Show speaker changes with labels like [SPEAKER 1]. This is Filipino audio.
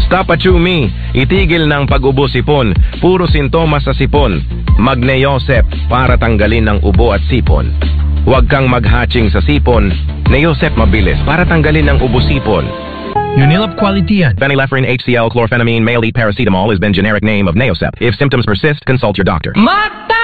[SPEAKER 1] Stop at me. Itigil ng pag-ubo sipon. Puro sintomas sa sipon. Mag-Neosep para tanggalin ng ubo at sipon. Huwag kang mag-hatching sa sipon. Neosep mabilis para tanggalin ng ubo sipon.
[SPEAKER 2] Unilab quality yan.
[SPEAKER 1] Phenylephrine, HCl, chlorphenamine, male paracetamol has been generic name of Neosep. If symptoms persist, consult your doctor.
[SPEAKER 3] Mata!